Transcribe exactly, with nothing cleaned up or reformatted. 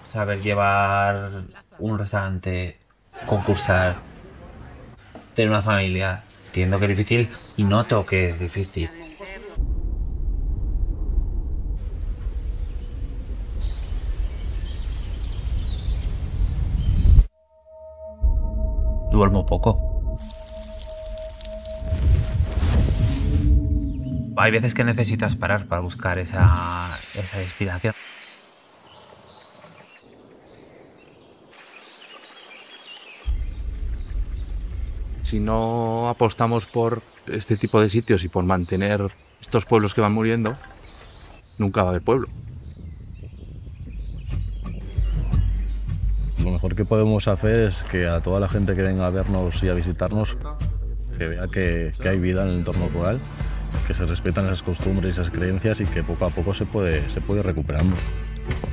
saber llevar un restaurante, concursar, tener una familia. Entiendo que es difícil y noto que es difícil. Duermo poco. Hay veces que necesitas parar para buscar esa, esa inspiración. Si no apostamos por este tipo de sitios y por mantener estos pueblos que van muriendo, nunca va a haber pueblo. Lo mejor que podemos hacer es que a toda la gente que venga a vernos y a visitarnos, que vea que, que hay vida en el entorno rural, que se respetan esas costumbres y esas creencias y que poco a poco se puede, se puede recuperando.